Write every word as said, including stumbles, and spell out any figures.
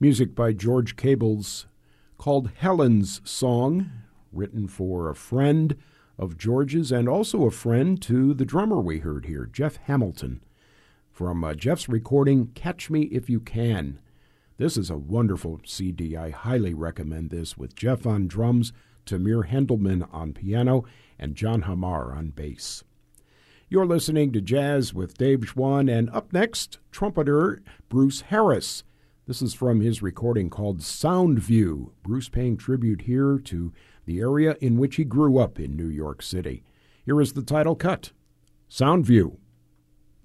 Music by George Cables called Helen's Song, written for a friend of George's and also a friend to the drummer we heard here, Jeff Hamilton, from uh, Jeff's recording Catch Me If You Can. This is a wonderful C D. I highly recommend this, with Jeff on drums, Tamir Hendelman on piano, and John Hamar on bass. You're listening to Jazz with Dave Schwann, and up next, trumpeter Bruce Harris. This is from his recording called Sound View. Bruce paying tribute here to the area in which he grew up in New York City. Here is the title cut, Sound View.